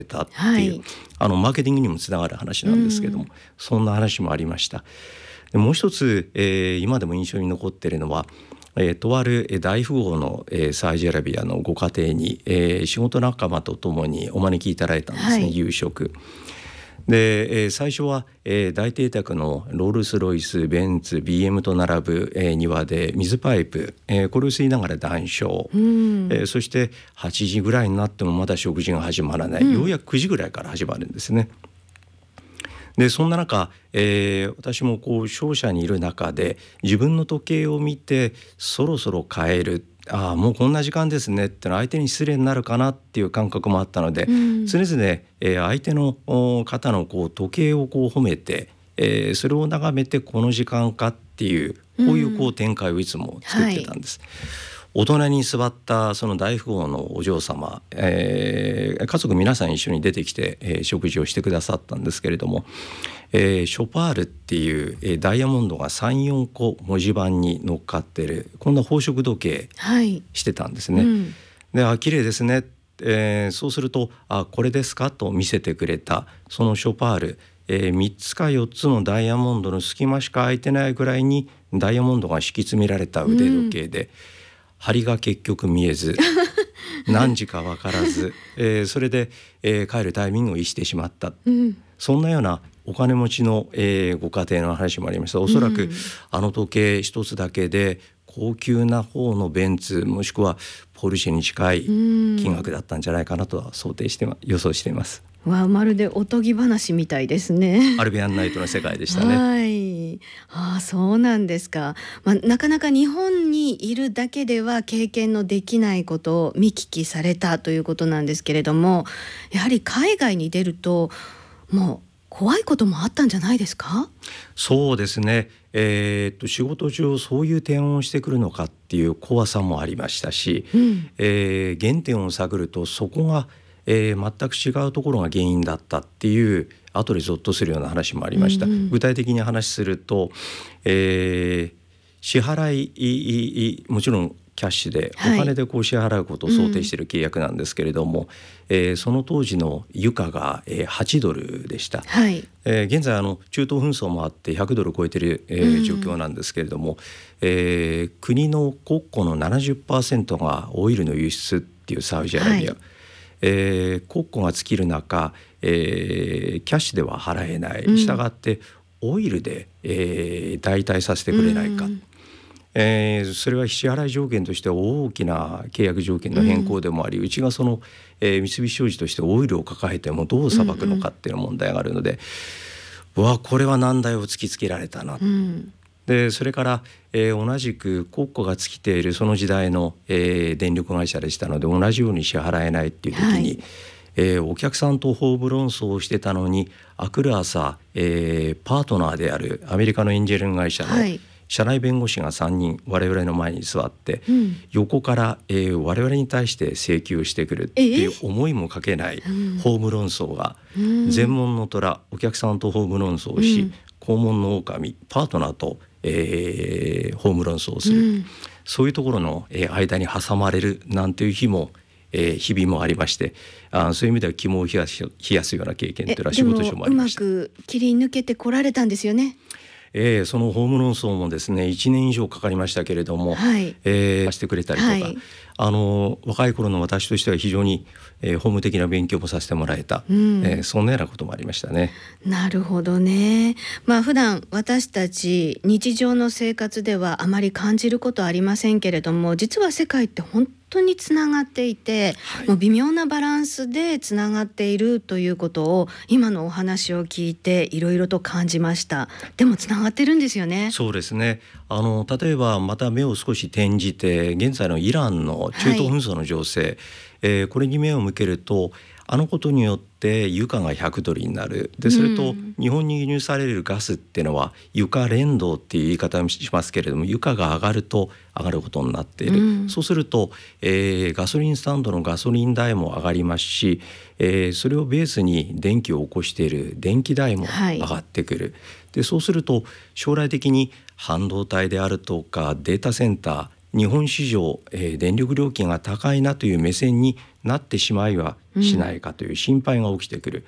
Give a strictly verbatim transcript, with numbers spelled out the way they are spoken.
たっていう、 はい、 あのマーケティングにもつながる話なんですけども、うん、そんな話もありました。でもう一つ、えー、今でも印象に残っているのは、えー、とある大富豪の、えー、サウジアラビアのご家庭に、えー、仕事仲間とともにお招きいただいたんですね、はい、夕食で、えー、最初は、えー、大邸宅のロールスロイス、ベンツ、ビーエム と並ぶ、えー、庭で水パイプ、えー、これを吸いながら談笑、うんえー、そしてはちじぐらいになってもまだ食事が始まらない、うん、ようやくくじぐらいから始まるんですね。でそんな中、えー、私もこう商社にいる中で自分の時計を見てそろそろ帰る、ああもうこんな時間ですねってのは相手に失礼になるかなっていう感覚もあったので、うん、常々、えー、相手の方のこう時計をこう褒めて、えー、それを眺めてこの時間かっていうこういうこう展開をいつも作ってたんです、うんはい大人に座ったその大富豪のお嬢様、えー、家族皆さん一緒に出てきて、えー、食事をしてくださったんですけれども、えー、ショパールっていう、えー、ダイヤモンドが さん,よん 個文字盤に乗っかってるこんな宝飾時計してたんですね、はいうん、であ綺麗ですね、えー、そうするとあこれですかと見せてくれたそのショパール、えー、みっつかよっつのダイヤモンドの隙間しか空いてないぐらいにダイヤモンドが敷き詰められた腕時計で、うん針が結局見えず何時か分からず、えー、それで、えー、帰るタイミングを逸してしまった、うん、そんなようなお金持ちの、えー、ご家庭の話もありました。おそらく、うん、あの時計一つだけで高級な方のベンツもしくはポルシェに近い金額だったんじゃないかなとは想定して予想しています。 わあ、まるでおとぎ話みたいですね。 アルビアンナイトの世界でしたね。 はい、ああそうなんですか、まあ、なかなか日本にいるだけでは経験のできないことを見聞きされたということなんですけれども、やはり海外に出るともう怖いこともあったんじゃないですか？ そうですね、えー、っと仕事上そういう提案をしてくるのかっていう怖さもありましたし、うんえー、原点を探るとそこがえー、全く違うところが原因だったっていう後でゾッとするような話もありました、うんうん、具体的に話すると、えー、支払いもちろんキャッシュでお金でこう支払うことを想定している契約なんですけれども、はいえー、その当時の油価がはちドルでした、はいえー、現在あの中東紛争もあってひゃくドル超えている、えーうん、状況なんですけれども、えー、国の国庫の ななじゅっパーセント がオイルの輸出っていうサウジアラビア、はいえー、国庫が尽きる中、えー、キャッシュでは払えない、したがってオイルで、えー、代替させてくれないか、うんえー、それは支払い条件として大きな契約条件の変更でもあり、うん、うちがその、えー、三菱商事としてオイルを抱えてもどう裁くのかっていう問題があるので、うんうん、うわこれは難題を突きつけられたな、うんでそれから、えー、同じく国庫が尽きているその時代の、えー、電力会社でしたので同じように支払えないっていう時に、はいえー、お客さんとホーム論争をしてたのにあくる朝、えー、パートナーであるアメリカのエンジェル会社の社内弁護士がさんにん我々の前に座って、うん、横から、えー、我々に対して請求してくるっていう思いもかけないホーム論争が、うん、全門の虎お客さんとホーム論争をし、うん、肛門の狼パートナーとえー、ホーム論争をする、うん、そういうところの、えー、間に挟まれるなんていう日も、えー、日々もありまして、あそういう意味では肝を冷やし、冷やすような経験というのは仕事上もありました。 でもうまく切り抜けてこられたんですよね。 えー、そのホーム論争もですねいちねん以上かかりましたけれども、はいえー、してくれたりとか、はい、あの若い頃の私としては非常に、えー、法務的な勉強もさせてもらえた、うんえー、そんなようなこともありましたね。 なるほどね。まあ普段私たち日常の生活ではあまり感じることはありませんけれども、実は世界って本当につながっていて、はい、もう微妙なバランスでつながっているということを今のお話を聞いていろいろと感じました。でもつながってるんですよね。 そうですね。あの例えばまた目を少し転じて現在のイランの中東紛争の情勢、はいえー、これに目を向けるとあのことによって油価がひゃくドルになる。でそれと日本に輸入されるガスっていうのは油価連動っていう言い方をしますけれども、油価が上がると上がることになっている、うん、そうすると、えー、ガソリンスタンドのガソリン代も上がりますし、えー、それをベースに電気を起こしている電気代も上がってくる、はい、でそうすると将来的に半導体であるとかデータセンター日本市場、えー、電力料金が高いなという目線になってしまいはしないかという心配が起きてくる、